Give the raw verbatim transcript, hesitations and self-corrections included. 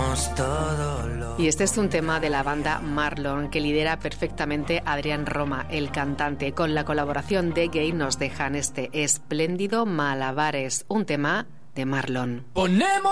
todo lo... Y este es un tema de la banda Marlon, que lidera perfectamente Adrián Roma, el cantante. Con la colaboración de Gay nos dejan este espléndido Malabares, un tema de Marlon. Ponemos